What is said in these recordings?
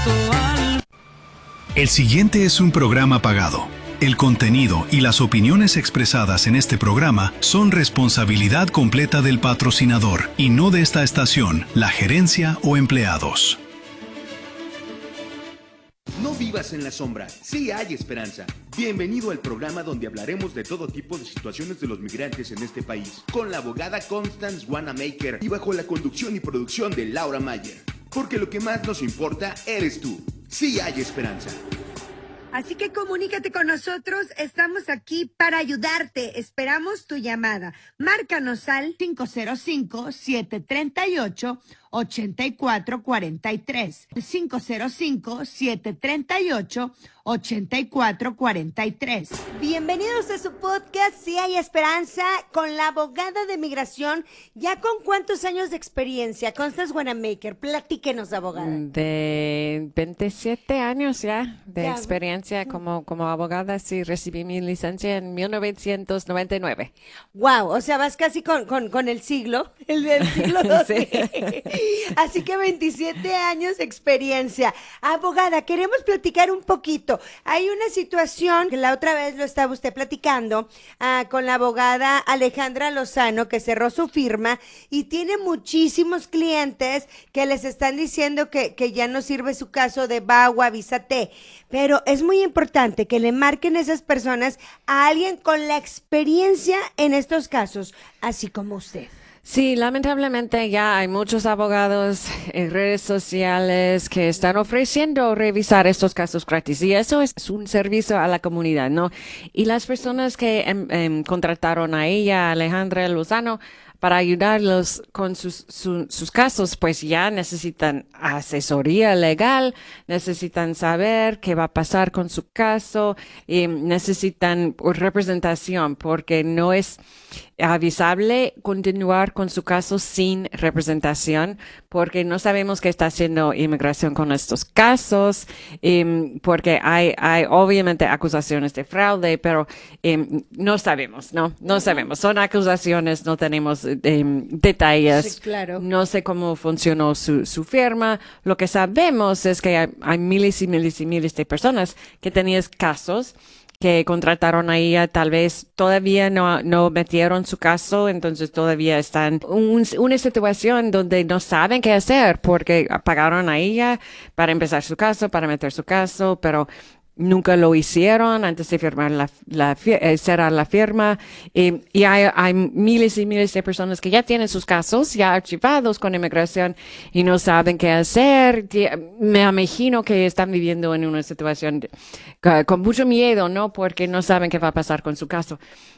El siguiente es un programa pagado. El contenido y las opiniones expresadas en este programa son responsabilidad completa del patrocinador y no de esta estación, la gerencia o empleados. No vivas en la sombra, sí hay esperanza. Bienvenido al programa donde hablaremos de todo tipo de situaciones de los migrantes en este país, con la abogada Constance Wanamaker y bajo la conducción y producción de Laura Mayer. Porque lo que más nos importa eres tú. Sí hay esperanza. Así que comunícate con nosotros, estamos aquí para ayudarte. Esperamos tu llamada. Márcanos al 505-738-8443. 505-738-8443. Bienvenidos a su podcast Si hay esperanza con la abogada de migración. ¿Ya con cuántos años de experiencia? Constance Wanamaker, platíquenos, abogada. De 27 años ya de experiencia como abogada. Sí, recibí mi licencia en 1999. Wow, o sea, vas casi con el siglo, el del siglo XII. Sí. Así que 27 años de experiencia. Abogada, queremos platicar un poquito. Hay una situación que la otra vez lo estaba usted platicando con la abogada Alejandra Lozano, que cerró su firma y tiene muchísimos clientes que les están diciendo que ya no sirve su caso de VAWA, Visa T. Pero es muy importante que le marquen esas personas a alguien con la experiencia en estos casos, así como usted. Sí, lamentablemente ya hay muchos abogados en redes sociales que están ofreciendo revisar estos casos gratis y eso es un servicio a la comunidad, ¿no? Y las personas que contrataron a ella, Alejandra Lozano, para ayudarlos con sus casos, pues ya necesitan asesoría legal, necesitan saber qué va a pasar con su caso, y necesitan representación porque no es avisable continuar con su caso sin representación porque no sabemos qué está haciendo inmigración con estos casos, porque hay obviamente acusaciones de fraude, pero no sabemos, ¿no? Sabemos. Son acusaciones, no tenemos detalles. Sí, claro. No sé cómo funcionó su firma. Lo que sabemos es que hay miles y miles y miles de personas que tenían casos que contrataron a ella, tal vez todavía no metieron su caso, entonces todavía están en una situación donde no saben qué hacer porque pagaron a ella para empezar su caso, para meter su caso, pero nunca lo hicieron antes de firmar cerrar la firma. Y hay miles y miles de personas que ya tienen sus casos ya archivados con inmigración y no saben qué hacer. Me imagino que están viviendo en una situación con mucho miedo, ¿no? Porque no saben qué va a pasar con su caso.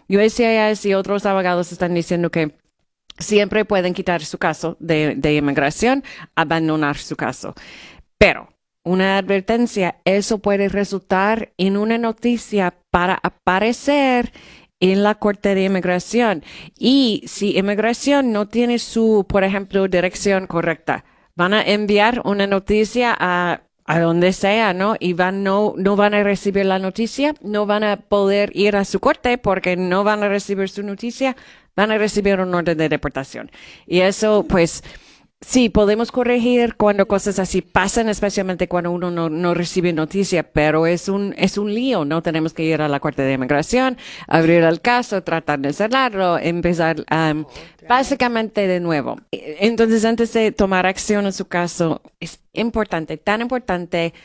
USCIS y otros abogados están diciendo que siempre pueden quitar su caso de inmigración, abandonar su caso. Pero una advertencia, eso puede resultar en una noticia para aparecer en la Corte de Inmigración. Y si inmigración no tiene por ejemplo, dirección correcta, van a enviar una noticia a donde sea, ¿no? Y no van a recibir la noticia, no van a poder ir a su corte porque no van a recibir su noticia, van a recibir un orden de deportación. Y eso, pues, sí, podemos corregir cuando cosas así pasan, especialmente cuando uno no recibe noticia, pero es un lío, ¿no? Tenemos que ir a la Corte de Inmigración, abrir el caso, tratar de cerrarlo, empezar básicamente de nuevo. Entonces, antes de tomar acción en su caso, es importante, tan importante,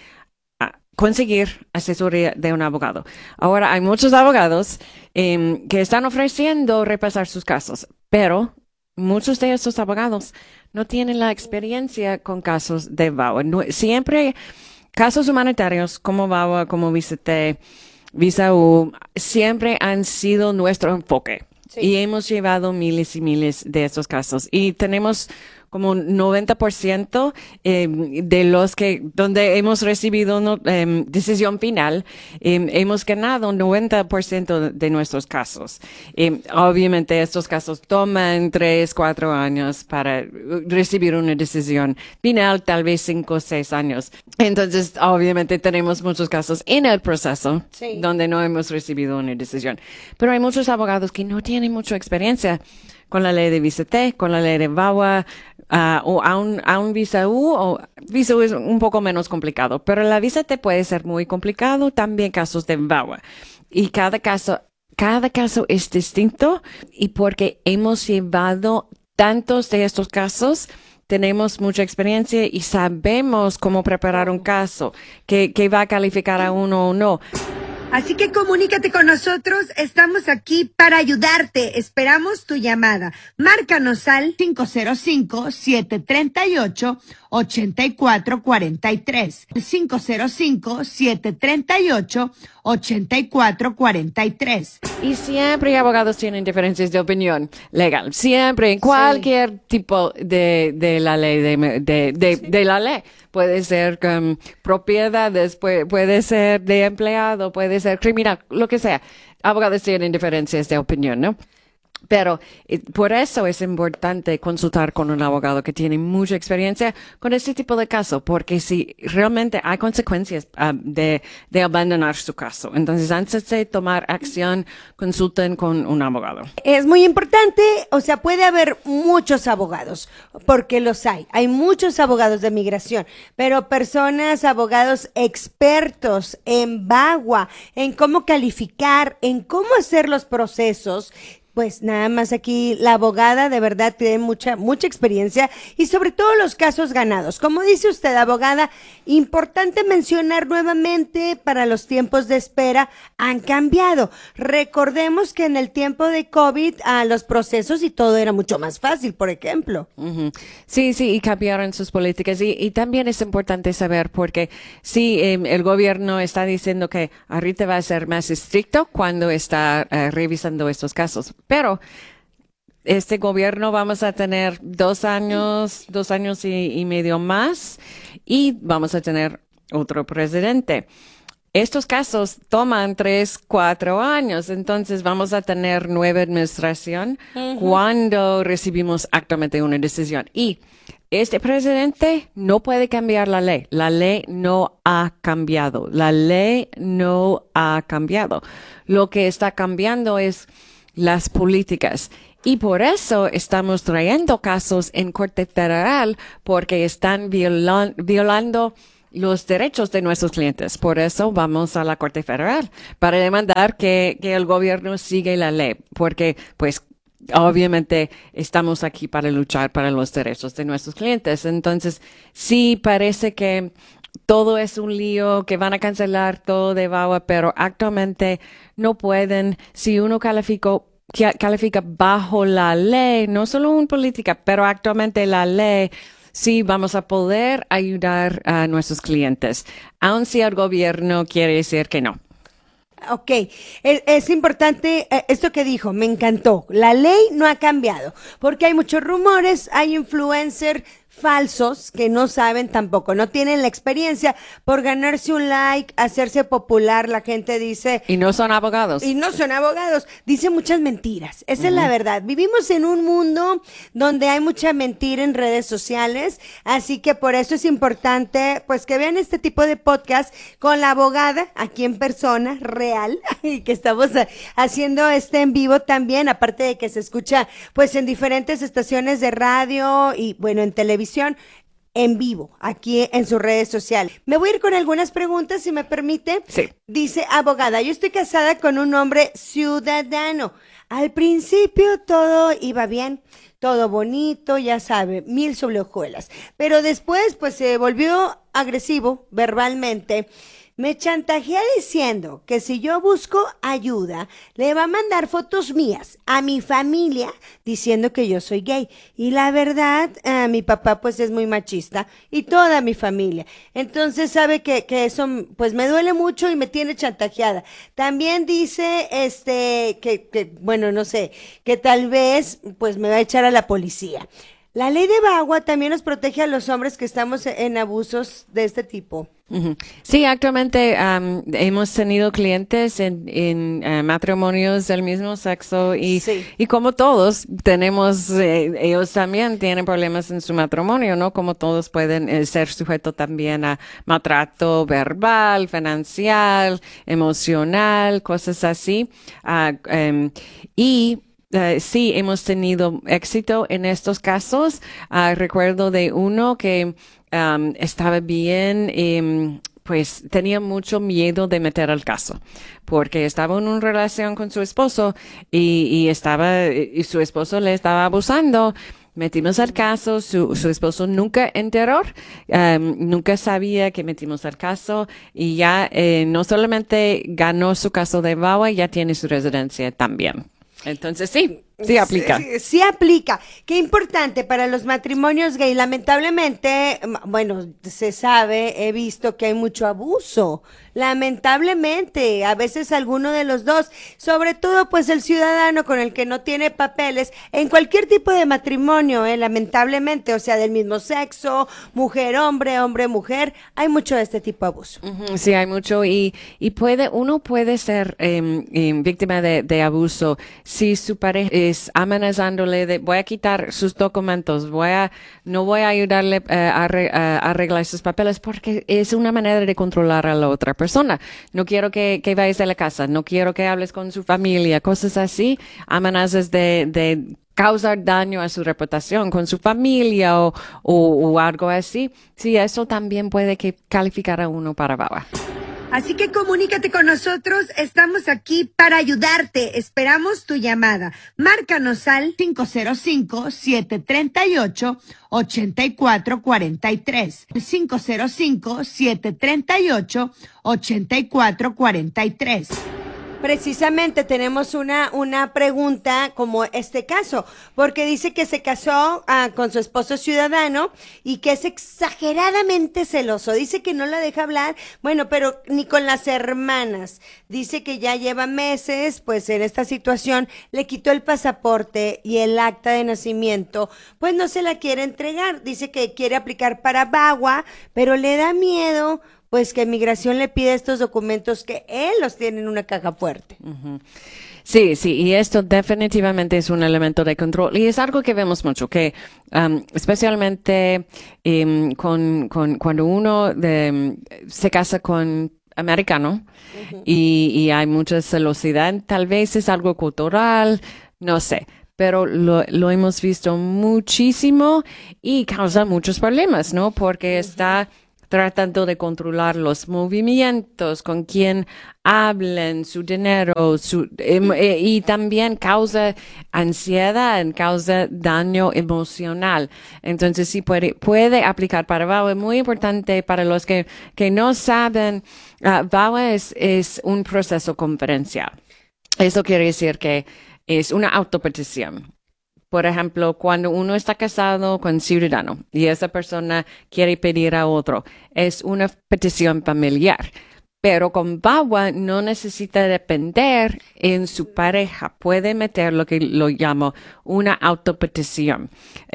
conseguir asesoría de un abogado. Ahora, hay muchos abogados que están ofreciendo repasar sus casos, pero muchos de estos abogados no tienen la experiencia con casos de VAWA. Siempre casos humanitarios como VAWA, como Visa T, Visa U, siempre han sido nuestro enfoque. Sí. Y hemos llevado miles y miles de estos casos. Y tenemos como 90% de los donde hemos recibido decisión final, hemos ganado 90% de nuestros casos. Obviamente estos casos toman 3-4 años para recibir una decisión final, tal vez 5 o 6 años. Entonces, obviamente tenemos muchos casos en el proceso donde no hemos recibido una decisión. Pero hay muchos abogados que no tienen mucha experiencia con la ley de Visa T, con la ley de VAWA, o a un visa U, o visa U es un poco menos complicado, pero la visa T puede ser muy complicado, también casos de VAWA. Y cada caso es distinto, y porque hemos llevado tantos de estos casos, tenemos mucha experiencia y sabemos cómo preparar un caso, que va a calificar a uno o no. Así que comunícate con nosotros, estamos aquí para ayudarte. Esperamos tu llamada. Márcanos al 505-738-8443. 505-738-8443. Y siempre abogados tienen diferencias de opinión legal. Siempre, en cualquier tipo de la ley, de la ley. Puede ser propiedades, puede ser de empleado, puede ser criminal, lo que sea. Abogados tienen diferencias de opinión, ¿no? Pero por eso es importante consultar con un abogado que tiene mucha experiencia con este tipo de caso, porque si realmente hay consecuencias de abandonar su caso. Entonces, antes de tomar acción, consulten con un abogado. Es muy importante, o sea, puede haber muchos abogados, porque los hay. Hay muchos abogados de migración, pero abogados expertos en VAWA, en cómo calificar, en cómo hacer los procesos. Pues nada más aquí la abogada de verdad tiene mucha experiencia y sobre todo los casos ganados. Como dice usted, abogada, importante mencionar nuevamente, para los tiempos de espera han cambiado. Recordemos que en el tiempo de COVID los procesos y todo era mucho más fácil, por ejemplo. Uh-huh. Sí, y cambiaron sus políticas y también es importante saber porque sí, el gobierno está diciendo que ahorita va a ser más estricto cuando está revisando estos casos. Pero este gobierno vamos a tener 2 años y medio más y vamos a tener otro presidente. Estos casos toman 3, 4 años, entonces vamos a tener nueva administración cuando recibimos actualmente una decisión. Y este presidente no puede cambiar la ley. La ley no ha cambiado. Lo que está cambiando es las políticas. Y por eso estamos trayendo casos en Corte Federal, porque están violando los derechos de nuestros clientes. Por eso vamos a la Corte Federal para demandar que el gobierno siga la ley, porque pues obviamente estamos aquí para luchar para los derechos de nuestros clientes. Entonces, sí parece que todo es un lío, que van a cancelar todo de VAWA, pero actualmente no pueden. Si uno califica bajo la ley, no solo una política, pero actualmente la ley, sí vamos a poder ayudar a nuestros clientes, aun si el gobierno quiere decir que no. Ok, es importante esto que dijo, me encantó. La ley no ha cambiado, porque hay muchos rumores, hay influencers falsos que no saben tampoco, no tienen la experiencia por ganarse un like, hacerse popular, la gente dice. Y no son abogados. Dicen muchas mentiras, esa es la verdad. Vivimos en un mundo donde hay mucha mentira en redes sociales, así que por eso es importante pues que vean este tipo de podcast con la abogada aquí en persona, real, y que estamos haciendo en vivo también, aparte de que se escucha pues en diferentes estaciones de radio y bueno, en televisión en vivo, aquí en sus redes sociales. Me voy a ir con algunas preguntas, si me permite. Sí. Dice, abogada, yo estoy casada con un hombre ciudadano. Al principio todo iba bien, todo bonito, ya sabe, 1000 sobre hojuelas. Pero después, pues se volvió agresivo verbalmente. Me chantajea diciendo que si yo busco ayuda, le va a mandar fotos mías a mi familia diciendo que yo soy gay. Y la verdad, mi papá pues es muy machista y toda mi familia. Entonces sabe que eso pues me duele mucho y me tiene chantajeada. También dice que bueno, no sé, que tal vez pues me va a echar a la policía. La ley de VAWA también nos protege a los hombres que estamos en abusos de este tipo. Uh-huh. Sí, actualmente hemos tenido clientes en matrimonios del mismo sexo y como todos tenemos, ellos también tienen problemas en su matrimonio, ¿no? Como todos pueden ser sujetos también a maltrato verbal, financiero, emocional, cosas así. Y sí hemos tenido éxito en estos casos. Recuerdo de uno que estaba bien, pues tenía mucho miedo de meter el caso, porque estaba en una relación con su esposo y su esposo le estaba abusando. Metimos el caso, su esposo nunca enteró, nunca sabía que metimos el caso y ya no solamente ganó su caso de VAWA, ya tiene su residencia también. Entonces sí aplica. Sí aplica. Qué importante para los matrimonios gay. Lamentablemente, bueno, se sabe, he visto que hay mucho abuso. Lamentablemente, a veces alguno de los dos, sobre todo pues el ciudadano con el que no tiene papeles, en cualquier tipo de matrimonio, lamentablemente, o sea, del mismo sexo, mujer, hombre, hombre, mujer, hay mucho de este tipo de abuso. Sí, hay mucho y uno puede ser víctima de abuso si su pareja es amenazándole de voy a quitar sus documentos, no voy a ayudarle a arreglar sus papeles porque es una manera de controlar a la otra persona. No quiero que vayas de la casa, no quiero que hables con su familia, cosas así, amenazas de causar daño a su reputación con su familia o algo así. Sí, eso también puede calificar a uno para VAWA. Así que comunícate con nosotros, estamos aquí para ayudarte. Esperamos tu llamada. Márcanos al 505-738-8443. 505-738-8443. Precisamente tenemos una pregunta como este caso, porque dice que se casó con su esposo ciudadano y que es exageradamente celoso. Dice que no la deja hablar, bueno, pero ni con las hermanas. Dice que ya lleva meses, pues en esta situación, le quitó el pasaporte y el acta de nacimiento, pues no se la quiere entregar. Dice que quiere aplicar para VAWA, pero le da miedo pues que migración le pide estos documentos que él los tiene en una caja fuerte. Uh-huh. Sí, y esto definitivamente es un elemento de control y es algo que vemos mucho, que especialmente cuando uno se casa con americano y hay mucha celosidad, tal vez es algo cultural, no sé. Pero lo hemos visto muchísimo y causa muchos problemas, ¿no? Porque está tratando de controlar los movimientos, con quién hablan, su dinero, y también causa ansiedad, causa daño emocional. Entonces sí puede aplicar para VAWA. Es muy importante para los que no saben, VAWA es un proceso conferencial. Eso quiere decir que es una autopetición. Por ejemplo, cuando uno está casado con ciudadano y esa persona quiere pedir a otro, es una petición familiar. Pero con VAWA no necesita depender en su pareja. Puede meter lo que lo llamo una autopetición.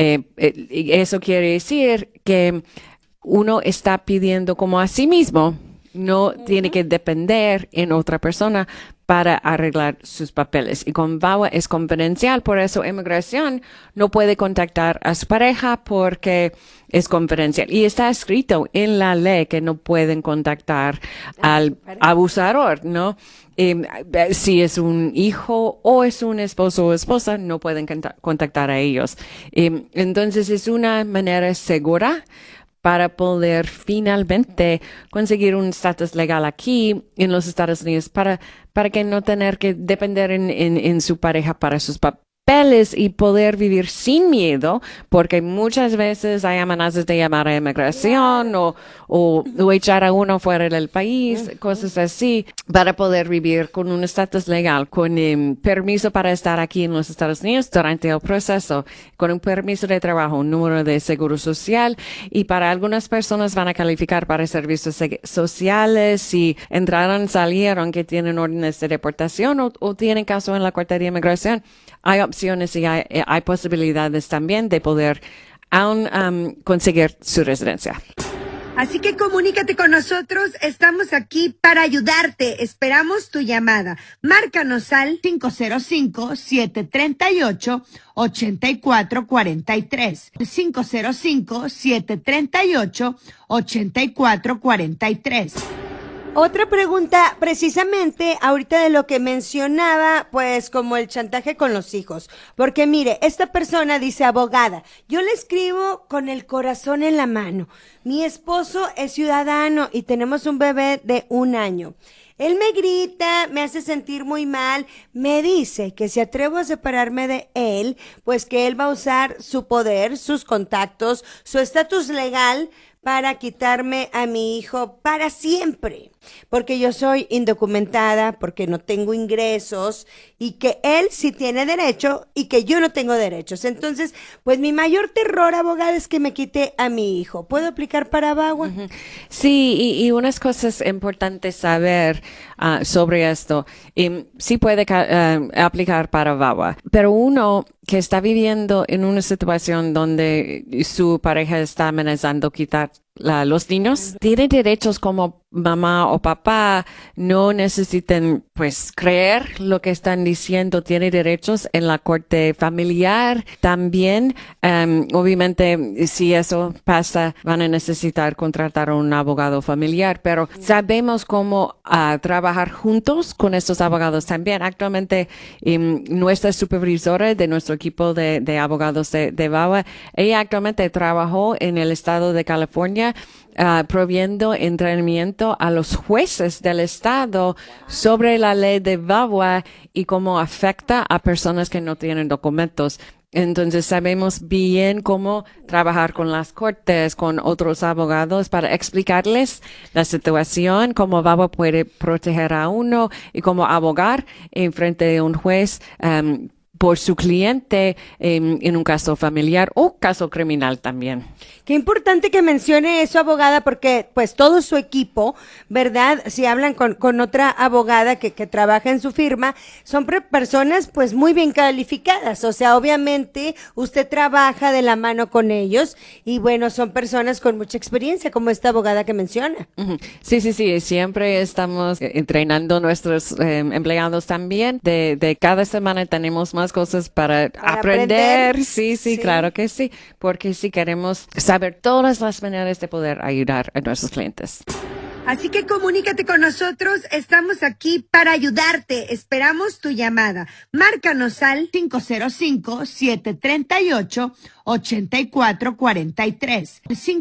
Eso quiere decir que uno está pidiendo como a sí mismo. No tiene que depender en otra persona para arreglar sus papeles. Y con VAWA es confidencial, por eso inmigración no puede contactar a su pareja porque es confidencial. Y está escrito en la ley que no pueden contactar al abusador, ¿no? Si es un hijo o es un esposo o esposa, no pueden contactar a ellos. Entonces es una manera segura para poder finalmente conseguir un estatus legal aquí en los Estados Unidos para que no tener que depender en su pareja para sus papeles y poder vivir sin miedo, porque muchas veces hay amenazas de llamar a inmigración o echar a uno fuera del país, cosas así, para poder vivir con un estatus legal, con permiso para estar aquí en los Estados Unidos durante el proceso, con un permiso de trabajo, un número de seguro social, y para algunas personas van a calificar para servicios sociales si entraron, salieron, que tienen órdenes de deportación o tienen caso en la Corte de Inmigración. Hay opciones y hay posibilidades también de poder aún conseguir su residencia. Así que comunícate con nosotros, estamos aquí para ayudarte. Esperamos tu llamada. Márcanos al 505-738-8443. 505-738-8443. Otra pregunta, precisamente ahorita de lo que mencionaba, pues como el chantaje con los hijos. Porque mire, esta persona dice abogada, yo le escribo con el corazón en la mano. Mi esposo es ciudadano y tenemos un bebé de 1 año. Él me grita, me hace sentir muy mal, me dice que si atrevo a separarme de él, pues que él va a usar su poder, sus contactos, su estatus legal para quitarme a mi hijo para siempre, porque yo soy indocumentada, porque no tengo ingresos y que él sí tiene derecho y que yo no tengo derechos. Entonces, pues mi mayor terror, abogada, es que me quite a mi hijo. ¿Puedo aplicar para VAWA? Sí, y unas cosas importantes saber sobre esto. Sí puede aplicar para VAWA, pero uno que está viviendo en una situación donde su pareja está amenazando quitar los niños, tiene derechos como mamá o papá, no necesitan pues creer lo que están diciendo, tiene derechos en la corte familiar también. Obviamente, si eso pasa, van a necesitar contratar a un abogado familiar, pero sabemos cómo trabajar juntos con estos abogados también. Actualmente, nuestra supervisora de nuestro equipo de abogados de VAWA, ella actualmente trabajó en el estado de California proviendo entrenamiento a los jueces del estado sobre la ley de VAWA y cómo afecta a personas que no tienen documentos. Entonces sabemos bien cómo trabajar con las cortes, con otros abogados para explicarles la situación, cómo VAWA puede proteger a uno y cómo abogar en frente de un juez por su cliente en un caso familiar o caso criminal también. Qué importante que mencione eso, abogada, porque pues todo su equipo, ¿verdad? Si hablan con otra abogada que trabaja en su firma, son personas pues muy bien calificadas. O sea, obviamente usted trabaja de la mano con ellos y bueno, son personas con mucha experiencia, como esta abogada que menciona. Sí, siempre estamos entrenando nuestros empleados también. De cada semana tenemos más cosas para aprender. Sí, claro que sí, porque sí queremos saber todas las maneras de poder ayudar a nuestros clientes. Así que comunícate con nosotros, estamos aquí para ayudarte. Esperamos tu llamada. Márcanos al 505-738-8443.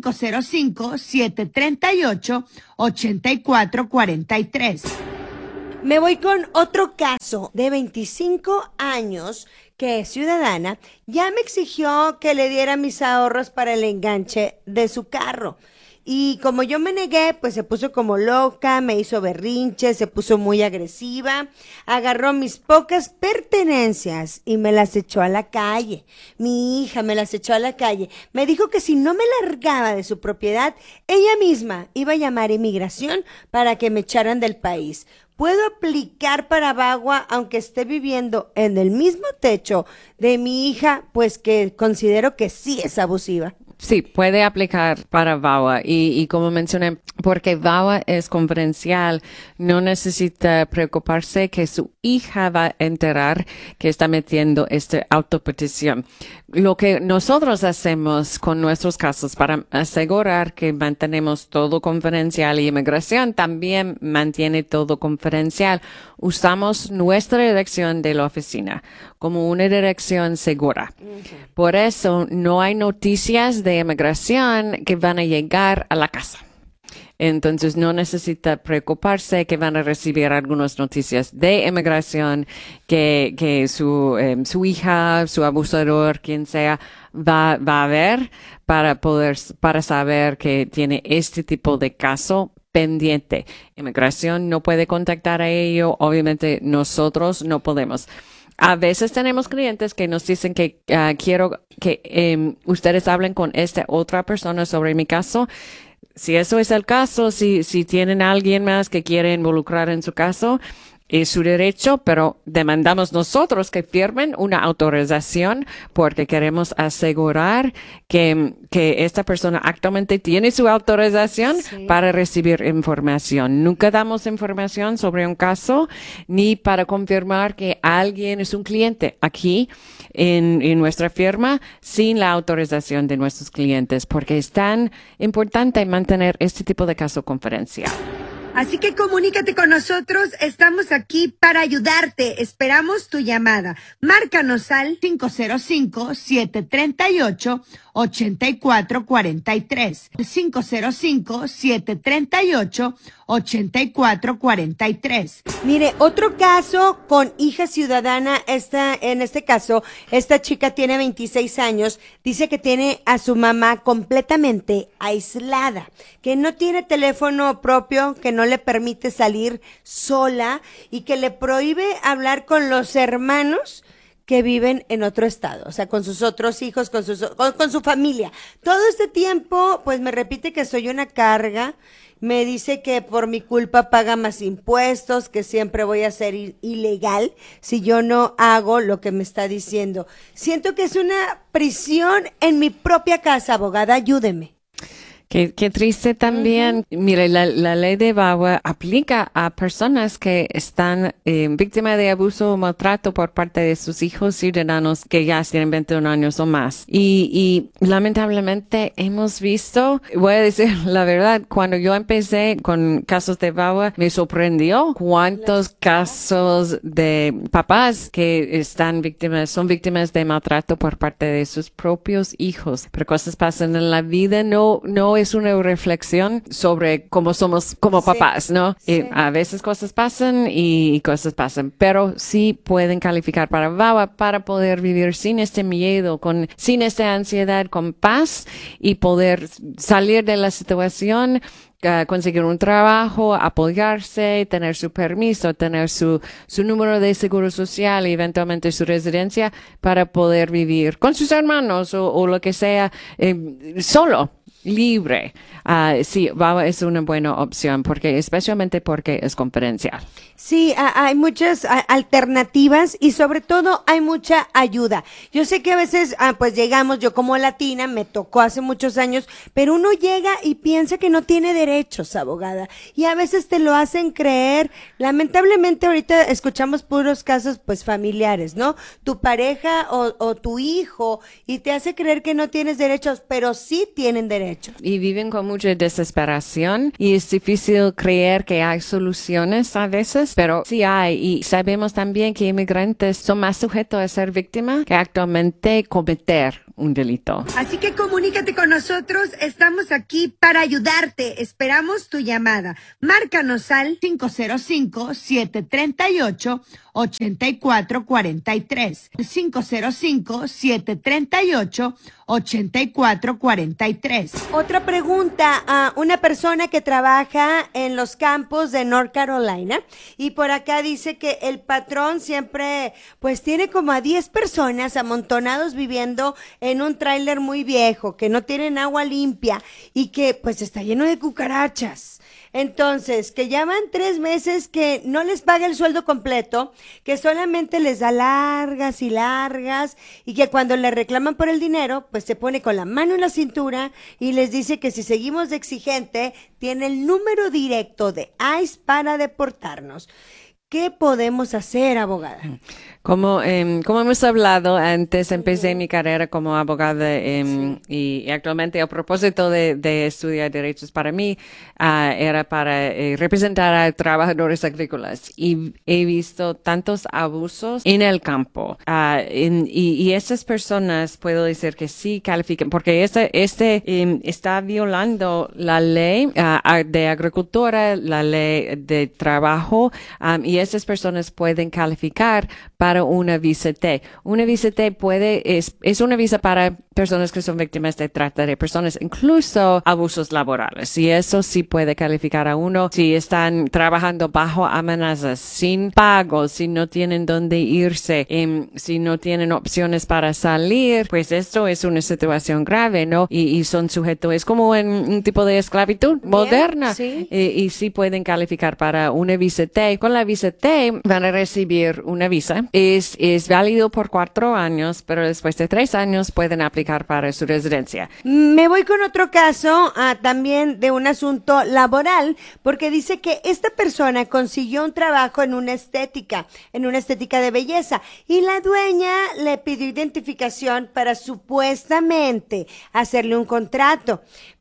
505-738-8443. Me voy con otro caso de 25 años que es ciudadana. Ya me exigió que le diera mis ahorros para el enganche de su carro. Y como yo me negué, pues se puso como loca, me hizo berrinche, se puso muy agresiva, agarró mis pocas pertenencias y me las echó a la calle. Mi hija me las echó a la calle. Me dijo que si no me largaba de su propiedad, ella misma iba a llamar a inmigración para que me echaran del país. ¿Puedo aplicar para VAWA aunque esté viviendo en el mismo techo de mi hija, pues que considero que sí es abusiva? Sí, puede aplicar para VAWA y como mencioné, porque VAWA es confidencial, no necesita preocuparse que su hija va a enterar que está metiendo esta autopetición. Lo que nosotros hacemos con nuestros casos para asegurar que mantenemos todo confidencial y inmigración también mantiene todo confidencial, usamos nuestra dirección de la oficina como una dirección segura. Por eso no hay noticias de inmigración que van a llegar a la casa. Entonces no necesita preocuparse que van a recibir algunas noticias de inmigración que su hija, su abusador, quien sea, va a ver para saber que tiene este tipo de caso pendiente. Inmigración no puede contactar a ello, obviamente nosotros no podemos. A veces tenemos clientes que nos dicen que quiero que ustedes hablen con esta otra persona sobre mi caso. Si eso es el caso, si tienen a alguien más que quiere involucrar en su caso, es su derecho, pero demandamos nosotros que firmen una autorización porque queremos asegurar que esta persona actualmente tiene su autorización para recibir información. Nunca damos información sobre un caso ni para confirmar que alguien es un cliente aquí en nuestra firma sin la autorización de nuestros clientes, porque es tan importante mantener este tipo de caso confidencial. Así que comunícate con nosotros, estamos aquí para ayudarte. Esperamos tu llamada. Márcanos al 505-738-8443. 505-738-8443. Mire, otro caso con hija ciudadana, en este caso, esta chica tiene 26 años, dice que tiene a su mamá completamente aislada, que no tiene teléfono propio, que no le permite salir sola y que le prohíbe hablar con los hermanos que viven en otro estado, o sea, con sus otros hijos, con su familia. Todo este tiempo, pues me repite que soy una carga, me dice que por mi culpa paga más impuestos, que siempre voy a ser ilegal si yo no hago lo que me está diciendo. Siento que es una prisión en mi propia casa, abogada, ayúdeme. Qué triste también. Mire, la ley de VAWA aplica a personas que están víctimas de abuso o maltrato por parte de sus hijos ciudadanos que ya tienen 21 años o más. Y lamentablemente hemos visto, voy a decir la verdad, cuando yo empecé con casos de VAWA, me sorprendió cuántos casos de papás que son víctimas de maltrato por parte de sus propios hijos. Pero cosas pasan en la vida, no es una reflexión sobre cómo somos como papás, ¿no? Sí. A veces cosas pasan y cosas pasan, pero sí pueden calificar para VAWA para poder vivir sin este miedo, sin esta ansiedad, con paz y poder salir de la situación, conseguir un trabajo, apoyarse, tener su permiso, tener su número de seguro social y eventualmente su residencia para poder vivir con sus hermanos o lo que sea, solo. Libre. Sí, VAWA es una buena opción especialmente porque es confidencial. Sí, hay muchas alternativas y sobre todo hay mucha ayuda. Yo sé que a veces, pues llegamos, yo como latina, me tocó hace muchos años, pero uno llega y piensa que no tiene derechos, abogada, y a veces te lo hacen creer. Lamentablemente ahorita escuchamos puros casos, pues familiares, ¿no? Tu pareja o tu hijo, y te hace creer que no tienes derechos, pero sí tienen derechos. Y viven con mucha desesperación y es difícil creer que hay soluciones a veces, pero sí hay. Y sabemos también que inmigrantes son más sujetos a ser víctimas que actualmente cometer un delito. Así que comunícate con nosotros, estamos aquí para ayudarte. Esperamos tu llamada. Márcanos al 505-738-8443. 505-738-8443. Otra pregunta a una persona que trabaja en los campos de North Carolina y por acá dice que el patrón siempre pues tiene como a 10 personas amontonados viviendo en un tráiler muy viejo, que no tienen agua limpia y que pues está lleno de cucarachas. Entonces, que ya van 3 meses que no les paga el sueldo completo, que solamente les da largas y largas y que cuando le reclaman por el dinero, pues se pone con la mano en la cintura y les dice que si seguimos de exigente, tiene el número directo de ICE para deportarnos. ¿Qué podemos hacer, abogada? Como hemos hablado antes, empecé mi carrera como abogada y actualmente a propósito de estudiar derechos para mí, era para representar a trabajadores agrícolas y he visto tantos abusos en el campo. Y estas personas puedo decir que sí califican porque está violando la ley de agricultura, la ley de trabajo, y estas personas pueden calificar para una visa T. Una visa T es una visa para personas que son víctimas de trata de personas, incluso abusos laborales. Y eso sí puede calificar a uno si están trabajando bajo amenazas, sin pago, si no tienen dónde irse, si no tienen opciones para salir, pues esto es una situación grave, ¿no? Y son sujetos, es como en un tipo de esclavitud moderna. Sí. Y sí pueden calificar para una visa T. Con la visa T van a recibir una visa. Es válido por 4 años, pero después de 3 años pueden aplicar para su residencia. Me voy con otro caso también de un asunto laboral, porque dice que esta persona consiguió un trabajo en una estética de belleza, y la dueña le pidió identificación para supuestamente hacerle un contrato.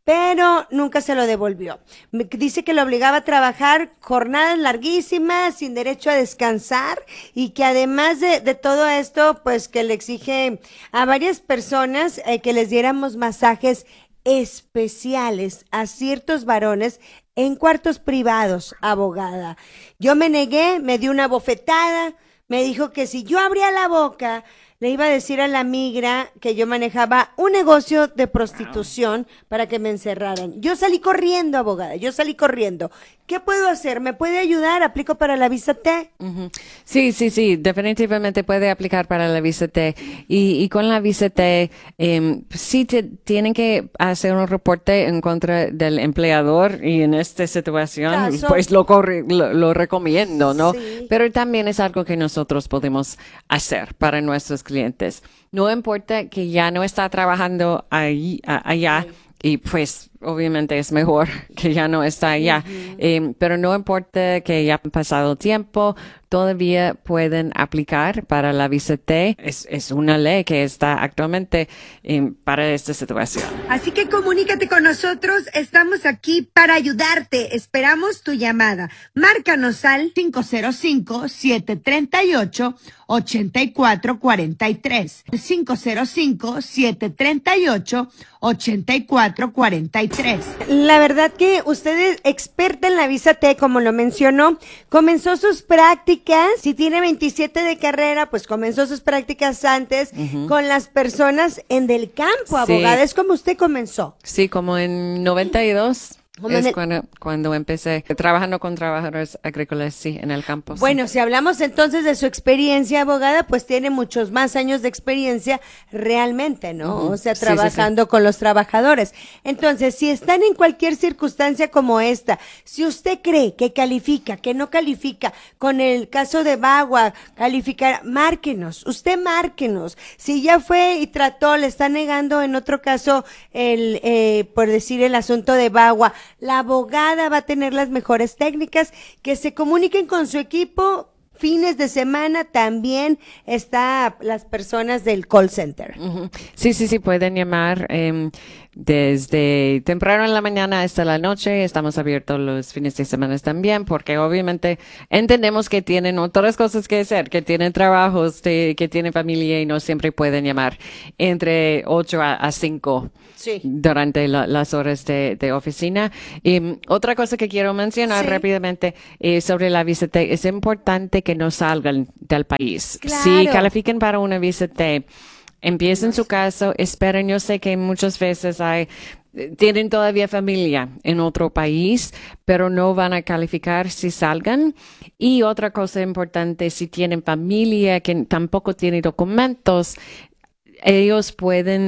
pero nunca se lo devolvió. Dice que lo obligaba a trabajar jornadas larguísimas, sin derecho a descansar, y que además de todo esto, pues que le exige a varias personas que les diéramos masajes especiales a ciertos varones en cuartos privados, abogada. Yo me negué, me dio una bofetada, me dijo que si yo abría la boca, le iba a decir a la migra que yo manejaba un negocio de prostitución para que me encerraran. Yo salí corriendo, abogada, yo salí corriendo. ¿Qué puedo hacer? ¿Me puede ayudar? ¿Aplico para la visa T? Sí, definitivamente puede aplicar para la visa T. Y con la visa T, sí tienen que hacer un reporte en contra del empleador, y en esta situación, pues lo recomiendo, ¿no? Sí. Pero también es algo que nosotros podemos hacer para nuestros clientes. No importa que ya no está trabajando allá, y pues obviamente es mejor que ya no está allá, pero no importa que ya ha pasado tiempo, todavía pueden aplicar para la visa T. Es una ley que está actualmente para esta situación. Así que comunícate con nosotros, estamos aquí para ayudarte. Esperamos tu llamada. Márcanos al 505-738-8443. 505-738-8443. La verdad que usted es experta en la visa T, como lo mencionó, comenzó sus prácticas, si tiene 27 de carrera, pues comenzó sus prácticas antes con las personas en del campo, abogada, Sí. es como usted comenzó. Sí, como en 92. Como Es en cuando empecé trabajando con trabajadores agrícolas, sí, en el campo. Sí. Bueno, si hablamos entonces de su experiencia, abogada, pues tiene muchos más años de experiencia realmente, ¿no? O sea, Sí, trabajando con los trabajadores. Entonces, si están en cualquier circunstancia como esta, si usted cree que califica, que no califica, con el caso de Bagua, calificar, márquenos, usted márquenos. Si ya fue y trató, le está negando en otro caso por decir el asunto de Bagua, la abogada va a tener las mejores técnicas, que se comuniquen con su equipo. Fines de semana también está las personas del call center. Sí, pueden llamar desde temprano en la mañana hasta la noche. Estamos abiertos los fines de semana también, porque obviamente entendemos que tienen otras cosas que hacer, que tienen trabajos, que tienen familia, y no siempre pueden llamar entre 8 a 5 durante las horas de oficina. Y otra cosa que quiero mencionar rápidamente sobre la visa T, es importante que no salgan del país. Claro. Si califican para una visa T, empiecen su caso, esperen. Yo sé que muchas veces tienen todavía familia en otro país, pero no van a calificar si salgan. Y otra cosa importante, si tienen familia que tampoco tiene documentos, ellos pueden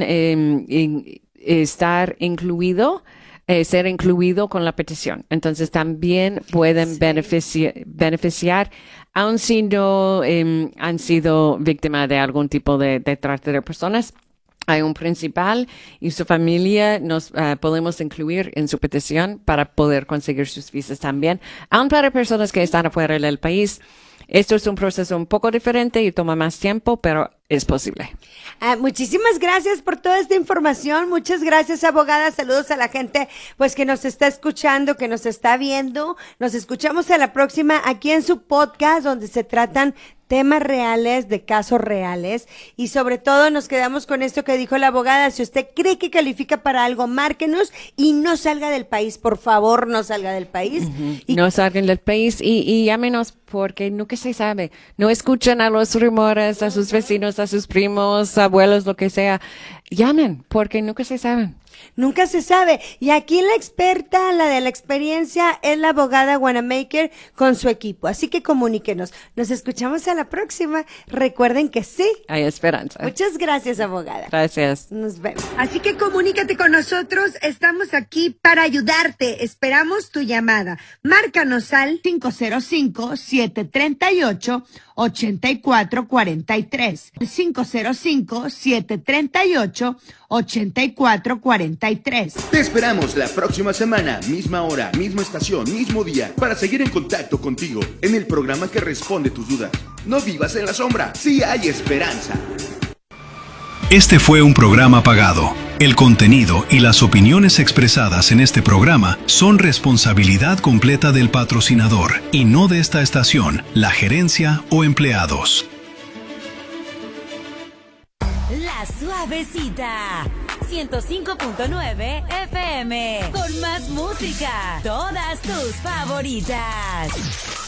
ser incluido con la petición. Entonces también pueden beneficiar, aun si no han sido víctimas de algún tipo de trata de personas. Hay un principal y su familia nos podemos incluir en su petición para poder conseguir sus visas también. Aun para personas que están afuera del país, esto es un proceso un poco diferente y toma más tiempo, pero es posible. Muchísimas gracias por toda esta información. Muchas gracias, abogada. Saludos a la gente pues que nos está escuchando, que nos está viendo. Nos escuchamos a la próxima aquí en su podcast, donde se tratan temas reales, de casos reales, y sobre todo nos quedamos con esto que dijo la abogada. Si usted cree que califica para algo, márquenos y no salga del país, por favor, no salga del país. Y no salgan del país y llámenos, porque nunca se sabe. No escuchen a los rumores, a sus vecinos, a sus primos, abuelos, lo que sea. Llamen, porque nunca se sabe. Nunca se sabe. Y aquí la experta, la de la experiencia, es la abogada Wanamaker con su equipo. Así que comuníquenos. Nos escuchamos a la próxima. Recuerden que sí. Hay esperanza. Muchas gracias, abogada. Gracias. Nos vemos. Así que comunícate con nosotros, estamos aquí para ayudarte. Esperamos tu llamada. Márcanos al 505-738-8443. 505-738-8443. Te esperamos la próxima semana, misma hora, misma estación, mismo día, para seguir en contacto contigo en el programa que responde tus dudas. No vivas en la sombra, sí hay esperanza. Este fue un programa pagado. El contenido y las opiniones expresadas en este programa son responsabilidad completa del patrocinador y no de esta estación, la gerencia o empleados. La Suavecita, 105.9 FM, con más música, todas tus favoritas.